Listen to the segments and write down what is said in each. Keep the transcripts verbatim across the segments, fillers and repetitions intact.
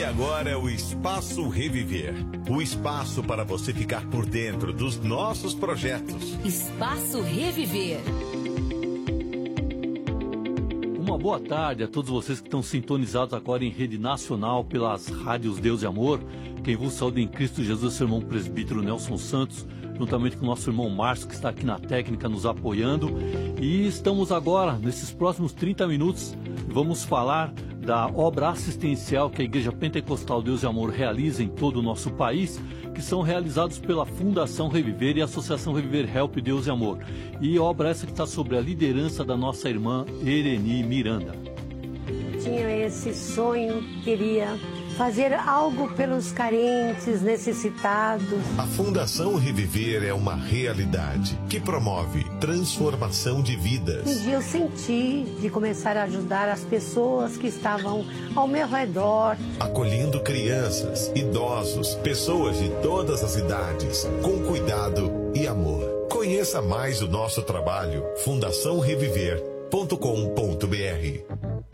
E agora o Espaço Reviver. O espaço para você ficar por dentro dos nossos projetos. Espaço Reviver. Uma boa tarde a todos vocês que estão sintonizados agora em rede nacional pelas rádios Deus e Amor. Quem vos saúda em Cristo Jesus, seu irmão presbítero Nelson Santos, juntamente com o nosso irmão Márcio, que está aqui na técnica nos apoiando. E estamos agora, nesses próximos trinta minutos, vamos falar da obra assistencial que a Igreja Pentecostal Deus e Amor realiza em todo o nosso país, que são realizados pela Fundação Reviver e a Associação Reviver Help Deus e Amor. E obra essa que está sob a liderança da nossa irmã Ereni Miranda. Tinha esse sonho, queria fazer algo pelos carentes, necessitados. A Fundação Reviver é uma realidade que promove transformação de vidas. Um dia eu senti de começar a ajudar as pessoas que estavam ao meu redor. Acolhendo crianças, idosos, pessoas de todas as idades, com cuidado e amor. Conheça mais o nosso trabalho, fundação reviver ponto com ponto b r.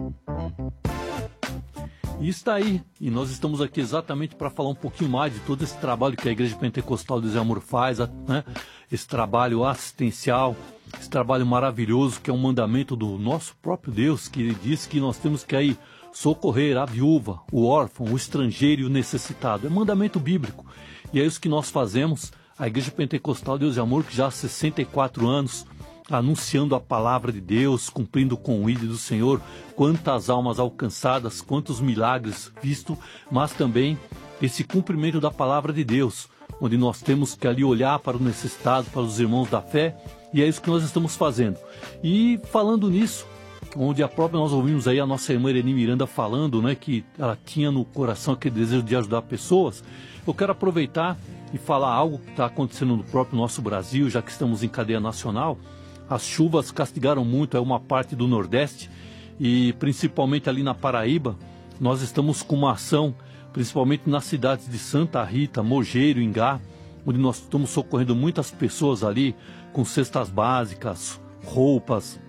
E está aí, e nós estamos aqui exatamente para falar um pouquinho mais de todo esse trabalho que a Igreja Pentecostal Deus e Amor faz, né? Esse trabalho assistencial, esse trabalho maravilhoso que é um mandamento do nosso próprio Deus, que ele diz que nós temos que aí socorrer a viúva, o órfão, o estrangeiro e o necessitado. É mandamento bíblico. E é isso que nós fazemos, a Igreja Pentecostal Deus e Amor, que já há sessenta e quatro anos, anunciando a palavra de Deus, cumprindo com o ídolo do Senhor, quantas almas alcançadas, quantos milagres vistos, mas também esse cumprimento da palavra de Deus, onde nós temos que ali olhar para o necessitado, para os irmãos da fé, e é isso que nós estamos fazendo. E falando nisso, onde a própria nós ouvimos aí a nossa irmã Ereni Miranda falando, né, que ela tinha no coração aquele desejo de ajudar pessoas, eu quero aproveitar e falar algo que está acontecendo no próprio nosso Brasil, já que estamos em cadeia nacional. As chuvas castigaram muito é uma parte do Nordeste e principalmente ali na Paraíba. Nós estamos com uma ação, principalmente nas cidades de Santa Rita, Mogeiro, Ingá, onde nós estamos socorrendo muitas pessoas ali com cestas básicas, roupas,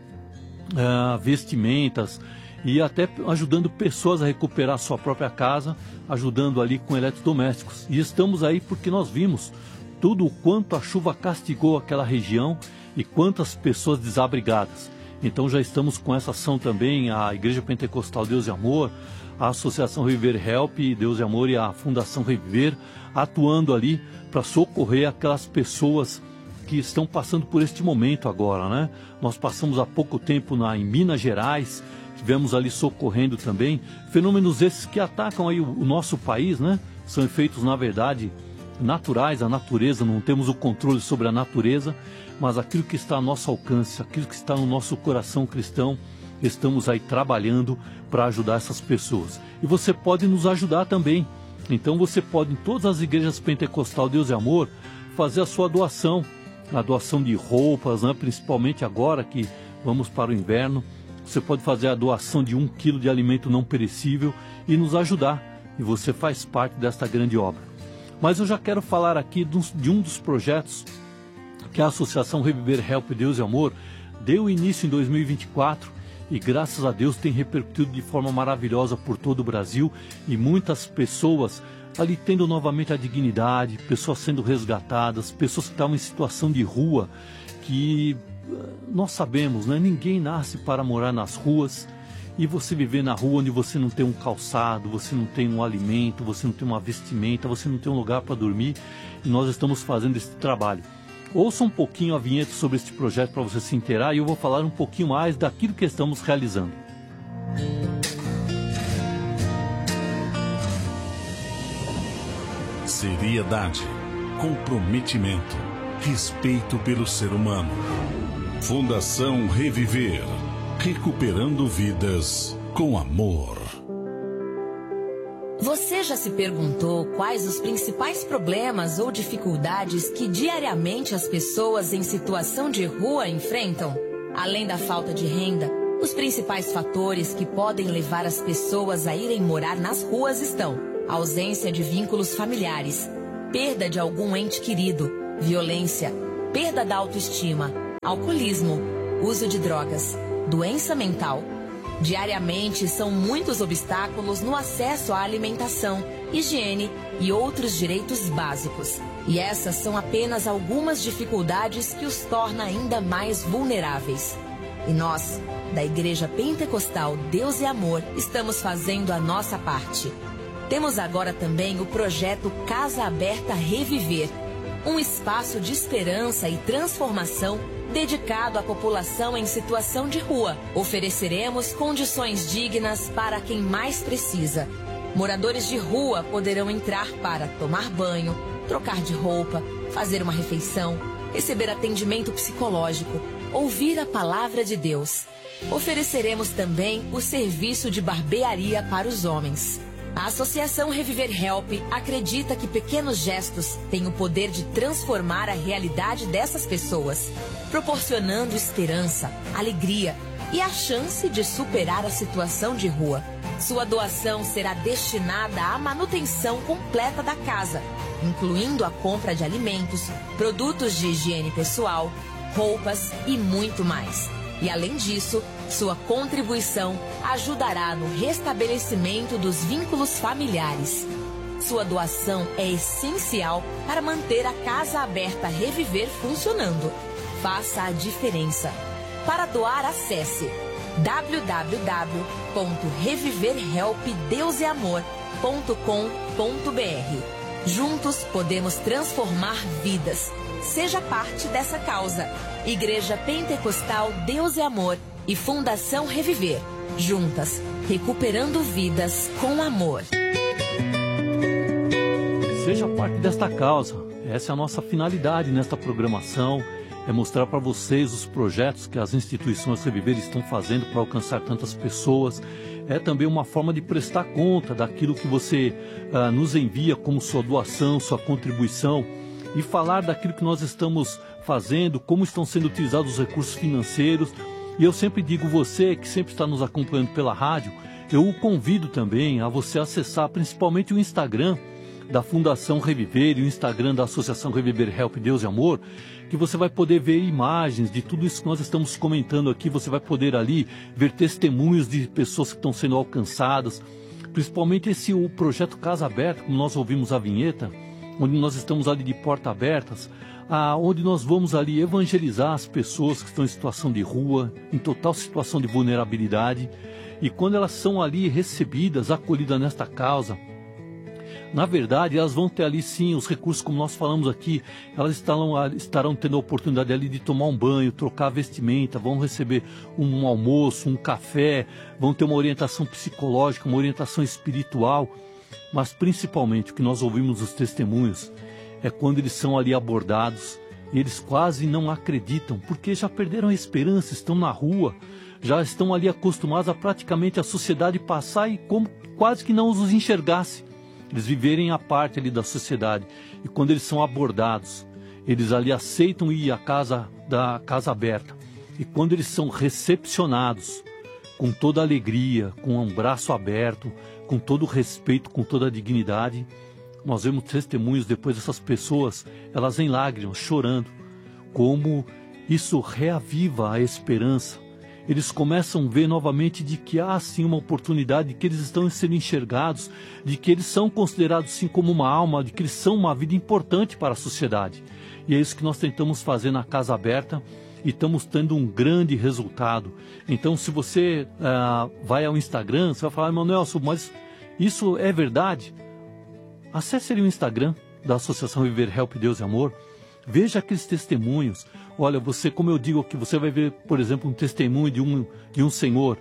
uh, vestimentas e até ajudando pessoas a recuperar sua própria casa, ajudando ali com eletrodomésticos. E estamos aí porque nós vimos tudo o quanto a chuva castigou aquela região e quantas pessoas desabrigadas. Então já estamos com essa ação também, a Igreja Pentecostal Deus e Amor, a Associação Reviver Help Deus e Amor e a Fundação Reviver, atuando ali para socorrer aquelas pessoas que estão passando por este momento agora, né? Nós passamos há pouco tempo na, em Minas Gerais, tivemos ali socorrendo também, fenômenos esses que atacam aí o, o nosso país, né? São efeitos, na verdade, naturais, a natureza, não temos o controle sobre a natureza, mas aquilo que está ao nosso alcance, aquilo que está no nosso coração cristão, estamos aí trabalhando para ajudar essas pessoas. E você pode nos ajudar também. Então você pode, em todas as igrejas Pentecostal Deus e Amor, fazer a sua doação, a doação de roupas, né? Principalmente agora que vamos para o inverno. Você pode fazer a doação de um quilo de alimento não perecível e nos ajudar. E você faz parte desta grande obra. Mas eu já quero falar aqui de um dos projetos que a Associação Reviver Help Deus e Amor deu início em dois mil e vinte e quatro e graças a Deus tem repercutido de forma maravilhosa por todo o Brasil e muitas pessoas ali tendo novamente a dignidade, pessoas sendo resgatadas, pessoas que estavam em situação de rua, que nós sabemos, né? Ninguém nasce para morar nas ruas. E você viver na rua onde você não tem um calçado, você não tem um alimento, você não tem uma vestimenta, você não tem um lugar para dormir, e nós estamos fazendo esse trabalho. Ouça um pouquinho a vinheta sobre este projeto para você se inteirar e eu vou falar um pouquinho mais daquilo que estamos realizando. Seriedade, comprometimento, respeito pelo ser humano. Fundação Reviver. Recuperando vidas com amor. Você já se perguntou quais os principais problemas ou dificuldades que diariamente as pessoas em situação de rua enfrentam? Além da falta de renda, os principais fatores que podem levar as pessoas a irem morar nas ruas estão: ausência de vínculos familiares, perda de algum ente querido, violência, perda da autoestima, alcoolismo, uso de drogas, doença mental, Diariamente, são muitos obstáculos no acesso à alimentação, higiene e outros direitos básicos. E essas são apenas algumas dificuldades que os torna ainda mais vulneráveis. E nós, da Igreja Pentecostal Deus e Amor, estamos fazendo a nossa parte. Temos agora também o projeto Casa Aberta Reviver, um espaço de esperança e transformação dedicado à população em situação de rua. Ofereceremos condições dignas para quem mais precisa. Moradores de rua poderão entrar para tomar banho, trocar de roupa, fazer uma refeição, receber atendimento psicológico, ouvir a palavra de Deus. Ofereceremos também o serviço de barbearia para os homens. A Associação Reviver Help acredita que pequenos gestos têm o poder de transformar a realidade dessas pessoas, proporcionando esperança, alegria e a chance de superar a situação de rua. Sua doação será destinada à manutenção completa da casa, incluindo a compra de alimentos, produtos de higiene pessoal, roupas e muito mais. E além disso, sua contribuição ajudará no restabelecimento dos vínculos familiares. Sua doação é essencial para manter a Casa Aberta Reviver funcionando. Faça a diferença. Para doar, acesse w w w ponto reviver help deus e amor ponto com ponto b r. Juntos podemos transformar vidas. Seja parte dessa causa. Igreja Pentecostal Deus e Amor e Fundação Reviver. Juntas, recuperando vidas com amor. Seja parte desta causa. Essa é a nossa finalidade nesta programação. É mostrar para vocês os projetos que as instituições Reviver estão fazendo para alcançar tantas pessoas. É também uma forma de prestar conta daquilo que você uh, nos envia como sua doação, sua contribuição, e falar daquilo que nós estamos fazendo, como estão sendo utilizados os recursos financeiros. E eu sempre digo, você que sempre está nos acompanhando pela rádio, eu o convido também a você acessar principalmente o Instagram da Fundação Reviver e o Instagram da Associação Reviver Help Deus e Amor, que você vai poder ver imagens de tudo isso que nós estamos comentando aqui. Você vai poder ali ver testemunhos de pessoas que estão sendo alcançadas, principalmente esse o projeto Casa Aberta, como nós ouvimos a vinheta, onde nós estamos ali de porta abertas, ah, onde nós vamos ali evangelizar as pessoas que estão em situação de rua, em total situação de vulnerabilidade, e quando elas são ali recebidas, acolhidas nesta causa, na verdade, elas vão ter ali sim os recursos, como nós falamos aqui, elas estarão, estarão tendo a oportunidade ali de tomar um banho, trocar a vestimenta, vão receber um almoço, um café, vão ter uma orientação psicológica, uma orientação espiritual, mas principalmente o que nós ouvimos nos testemunhos é quando eles são ali abordados, e eles quase não acreditam, porque já perderam a esperança, estão na rua, já estão ali acostumados a praticamente a sociedade passar e como quase que não os enxergasse. Eles viverem à parte ali da sociedade. E quando eles são abordados, eles ali aceitam ir à casa da Casa Aberta. E quando eles são recepcionados com toda a alegria, com um braço aberto, com todo o respeito, com toda a dignidade, nós vemos testemunhos depois dessas pessoas, elas em lágrimas, chorando, como isso reaviva a esperança. Eles começam a ver novamente de que há sim uma oportunidade, de que eles estão sendo enxergados, de que eles são considerados sim como uma alma, de que eles são uma vida importante para a sociedade. E é isso que nós tentamos fazer na Casa Aberta e estamos tendo um grande resultado. Então, se você uh, vai ao Instagram, você vai falar, irmão Nelson, mas isso é verdade? Acesse ali o Instagram da Associação Reviver Help Deus e Amor, veja aqueles testemunhos. Olha, você, como eu digo aqui, você vai ver, por exemplo, um testemunho de um, de um senhor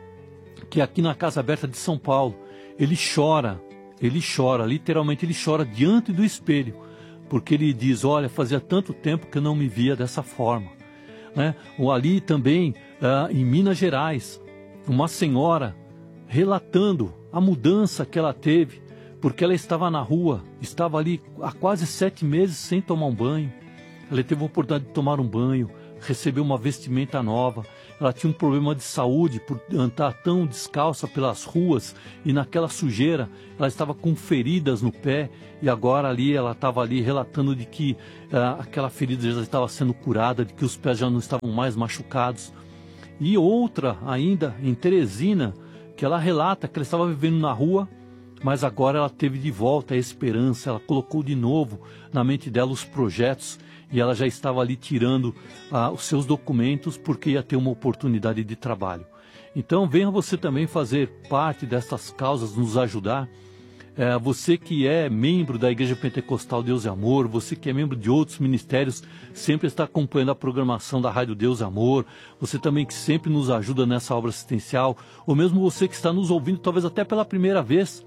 que aqui na Casa Aberta de São Paulo, ele chora, ele chora, literalmente ele chora diante do espelho, porque ele diz, olha, fazia tanto tempo que eu não me via dessa forma. Né? Ou ali também, uh, em Minas Gerais, uma senhora relatando a mudança que ela teve, porque ela estava na rua, estava ali há quase sete meses sem tomar um banho. Ela teve a oportunidade de tomar um banho, recebeu uma vestimenta nova. Ela tinha um problema de saúde por andar tão descalça pelas ruas e naquela sujeira. Ela estava com feridas no pé e agora ali ela estava ali relatando de que uh, aquela ferida já estava sendo curada, de que os pés já não estavam mais machucados. E outra ainda em Teresina, que ela relata que ela estava vivendo na rua, mas agora ela teve de volta a esperança, ela colocou de novo na mente dela os projetos e ela já estava ali tirando ah, os seus documentos porque ia ter uma oportunidade de trabalho. Então venha você também fazer parte dessas causas, nos ajudar. É, você que é membro da Igreja Pentecostal Deus e Amor, você que é membro de outros ministérios, sempre está acompanhando a programação da Rádio Deus e Amor, você também que sempre nos ajuda nessa obra assistencial, ou mesmo você que está nos ouvindo talvez até pela primeira vez,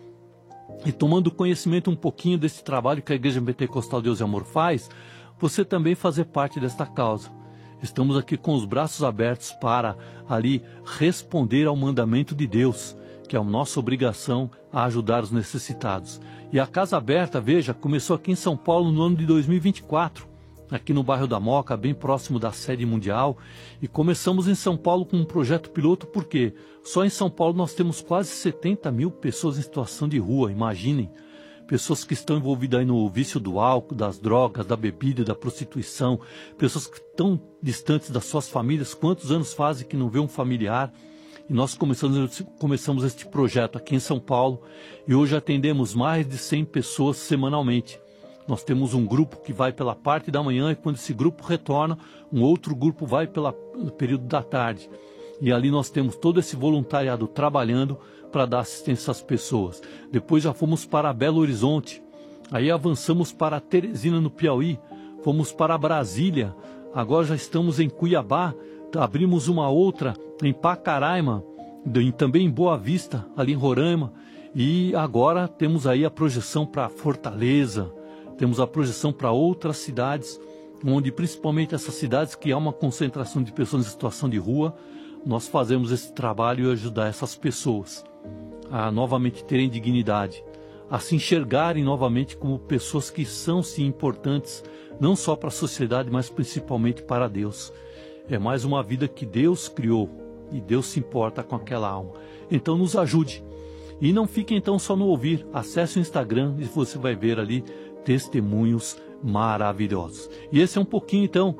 e tomando conhecimento um pouquinho desse trabalho que a Igreja Pentecostal Deus e Amor faz, você também fazer parte desta causa. Estamos aqui com os braços abertos para ali responder ao mandamento de Deus, que é a nossa obrigação a ajudar os necessitados. E a Casa Aberta, veja, começou aqui em São Paulo no ano de dois mil e vinte e quatro, aqui no bairro da Moca, bem próximo da sede mundial, e começamos em São Paulo com um projeto piloto, porque só em São Paulo nós temos quase setenta mil pessoas em situação de rua, imaginem, pessoas que estão envolvidas aí no vício do álcool, das drogas, da bebida, da prostituição, pessoas que estão distantes das suas famílias, quantos anos fazem que não vê um familiar. E nós começamos, começamos este projeto aqui em São Paulo e hoje atendemos mais de cem pessoas semanalmente. Nós temos um grupo que vai pela parte da manhã e quando esse grupo retorna, um outro grupo vai pelo período da tarde. E ali nós temos todo esse voluntariado trabalhando para dar assistência às pessoas. Depois já fomos para Belo Horizonte, aí avançamos para Teresina no Piauí, fomos para Brasília, agora já estamos em Cuiabá, abrimos uma outra em Pacaraima, também em Boa Vista, ali em Roraima, e agora temos aí a projeção para Fortaleza, temos a projeção para outras cidades, onde principalmente essas cidades que há uma concentração de pessoas em situação de rua, nós fazemos esse trabalho e ajudar essas pessoas a novamente terem dignidade, a se enxergarem novamente como pessoas que são sim importantes, não só para a sociedade, mas principalmente para Deus. É mais uma vida que Deus criou e Deus se importa com aquela alma. Então nos ajude. E não fique então só no ouvir. Acesse o Instagram e você vai ver ali testemunhos maravilhosos. E esse é um pouquinho então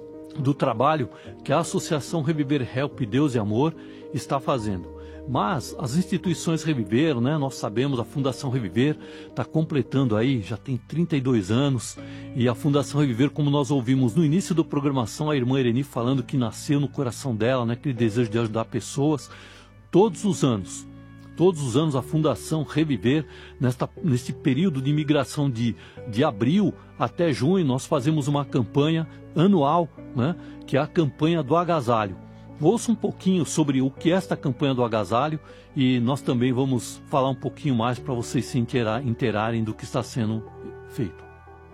do trabalho que a Associação Reviver Help Deus e Amor está fazendo. Mas as instituições Reviver, né, nós sabemos, a Fundação Reviver está completando aí, já tem trinta e dois anos, e a Fundação Reviver, como nós ouvimos no início da programação, a irmã Ereni falando que nasceu no coração dela, né, aquele desejo de ajudar pessoas, todos os anos, todos os anos a Fundação Reviver, nesta, neste período de imigração de, de abril até junho, nós fazemos uma campanha anual, né, que é a campanha do agasalho. Ouça um pouquinho sobre o que é esta campanha do agasalho e nós também vamos falar um pouquinho mais para vocês se inteirarem do que está sendo feito.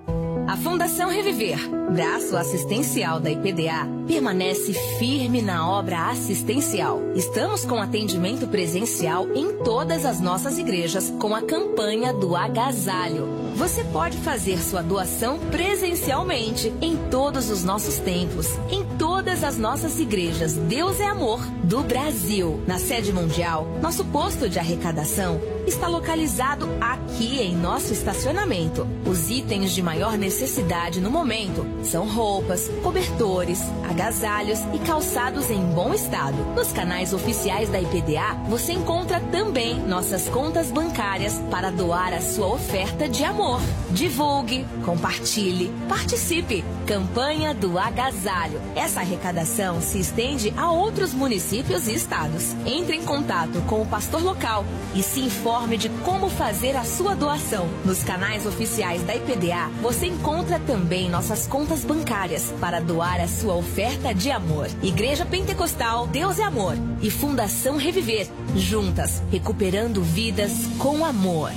A Fundação Reviver, braço assistencial da I P D A, permanece firme na obra assistencial. Estamos com atendimento presencial em todas as nossas igrejas com a campanha do agasalho. Você pode fazer sua doação presencialmente em todos os nossos templos, em todas as nossas igrejas Deus é Amor do Brasil. Na sede mundial, nosso posto de arrecadação está localizado aqui em nosso estacionamento. Os itens de maior necessidade no momento são roupas, cobertores, agasalhos e calçados em bom estado. Nos canais oficiais da I P D A, você encontra também nossas contas bancárias para doar a sua oferta de amor. Divulgue, compartilhe, participe. Campanha do agasalho. Essa arrecadação se estende a outros municípios e estados. Entre em contato com o pastor local e se informe de como fazer a sua doação. Nos canais oficiais da I P D A, você encontra também nossas contas bancárias para doar a sua oferta de amor. Igreja Pentecostal Deus é Amor e Fundação Reviver, juntas, recuperando vidas com amor.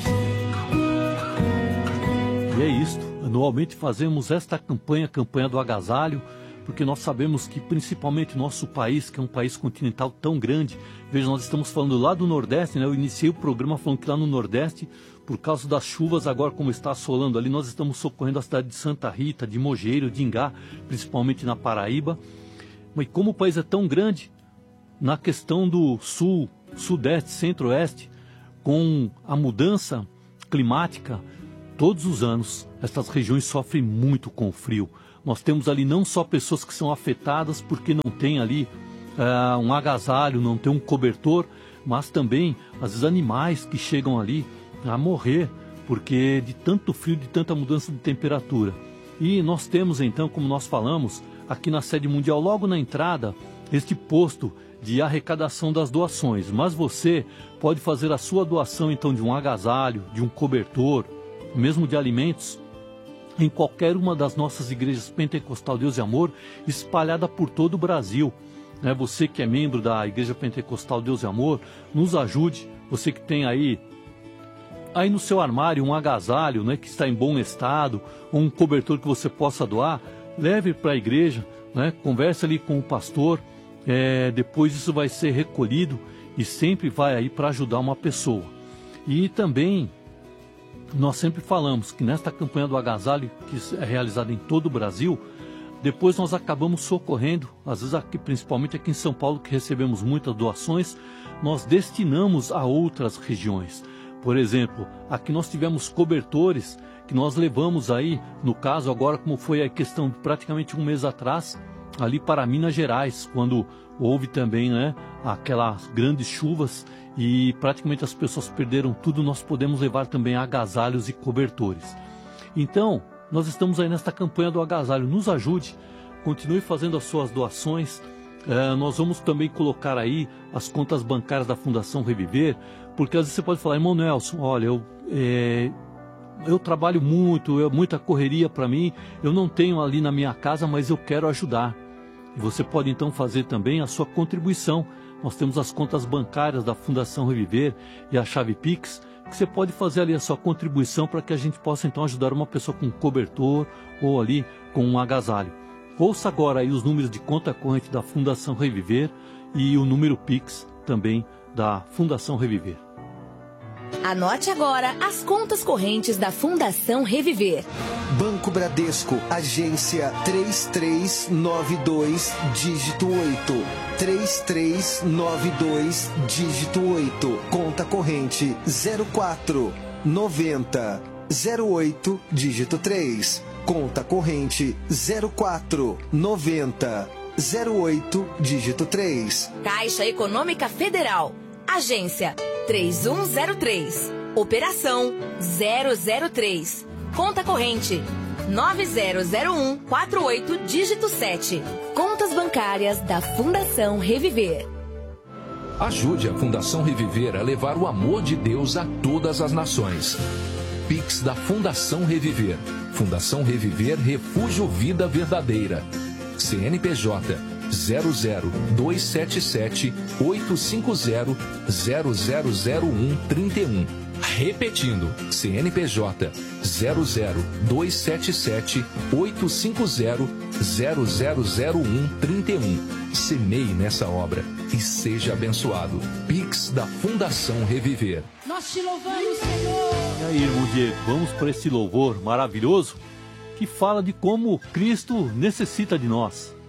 E é isto, anualmente fazemos esta campanha, a campanha do agasalho, porque nós sabemos que principalmente nosso país, que é um país continental tão grande, veja, nós estamos falando lá do Nordeste, né? Eu iniciei o programa falando que lá no Nordeste, por causa das chuvas, agora como está assolando ali, nós estamos socorrendo a cidade de Santa Rita, de Mogeiro, de Ingá, principalmente na Paraíba. Mas como o país é tão grande, na questão do sul, sudeste, centro-oeste, com a mudança climática, todos os anos, estas regiões sofrem muito com o frio. Nós temos ali não só pessoas que são afetadas porque não tem ali uh, um agasalho, não ter um cobertor, mas também os animais que chegam ali a morrer, porque de tanto frio, de tanta mudança de temperatura. E nós temos então, como nós falamos, aqui na sede mundial, logo na entrada, este posto de arrecadação das doações. Mas você pode fazer a sua doação então de um agasalho, de um cobertor, mesmo de alimentos, em qualquer uma das nossas igrejas Pentecostal Deus e Amor, espalhada por todo o Brasil. Né? Você que é membro da Igreja Pentecostal Deus e Amor, nos ajude. Você que tem aí, aí no seu armário um agasalho, né, que está em bom estado, ou um cobertor que você possa doar, leve para a igreja, né? Converse ali com o pastor, é, depois isso vai ser recolhido e sempre vai aí para ajudar uma pessoa. E também nós sempre falamos que nesta campanha do agasalho, que é realizada em todo o Brasil, depois nós acabamos socorrendo, às vezes aqui, principalmente aqui em São Paulo, que recebemos muitas doações, nós destinamos a outras regiões. Por exemplo, aqui nós tivemos cobertores que nós levamos aí, no caso agora, como foi a questão de praticamente um mês atrás, ali para Minas Gerais, quando houve também, né, aquelas grandes chuvas e praticamente as pessoas perderam tudo, nós podemos levar também agasalhos e cobertores. Então, nós estamos aí nesta campanha do agasalho, nos ajude, continue fazendo as suas doações. É, nós vamos também colocar aí as contas bancárias da Fundação Reviver, porque às vezes você pode falar, irmão Nelson, olha, eu, é, eu trabalho muito, é muita correria para mim, eu não tenho ali na minha casa, mas eu quero ajudar. E você pode então fazer também a sua contribuição. Nós temos as contas bancárias da Fundação Reviver e a chave Pix, que você pode fazer ali a sua contribuição para que a gente possa então ajudar uma pessoa com um cobertor ou ali com um agasalho. Ouça agora aí os números de conta corrente da Fundação Reviver e o número Pix também da Fundação Reviver. Anote agora as contas correntes da Fundação Reviver. Banco Bradesco, agência três três nove dois, dígito oito. três três nove dois, dígito oito. Conta corrente zero quatro noventa zero oito, dígito três. Conta corrente zero quatro noventa zero oito, dígito três. Caixa Econômica Federal. Agência três um zero três. Operação zero zero três. Conta corrente nove zero zero um quatro oito, dígito sete. Contas bancárias da Fundação Reviver. Ajude a Fundação Reviver a levar o amor de Deus a todas as nações. Pix da Fundação Reviver. Fundação Reviver Refúgio Vida Verdadeira. C N P J zero zero dois sete sete oito cinco zero zero zero zero um três um. Repetindo, C N P J zero zero dois sete sete oito cinco zero zero zero zero um três um. Semeie nessa obra e seja abençoado. Pix da Fundação Reviver. Nós te louvamos, Senhor. E aí, irmão Diego, vamos para esse louvor maravilhoso que fala de como Cristo necessita de nós.